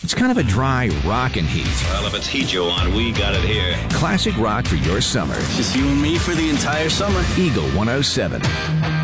It's kind of a dry rockin' heat. Well, if it's heat you want, we got it here. Classic rock for your summer. Just you and me for the entire summer. Eagle 107.